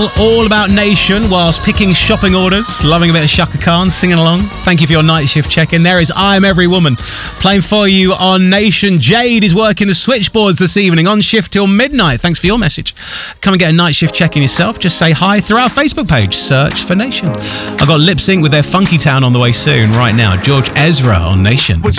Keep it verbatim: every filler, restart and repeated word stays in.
all about Nation whilst picking shopping orders, loving a bit of Shaka Khan, singing along. Thank you for your night shift check-in. There is I Am Every Woman playing for you on Nation. Jade is working the switchboards this evening on shift till midnight. Thanks for your message. Come and get a night shift check-in yourself. Just say hi through our Facebook page. Search for Nation. I've got Lip Sync with their Funky Town on the way soon. Right now, George Ezra on Nation.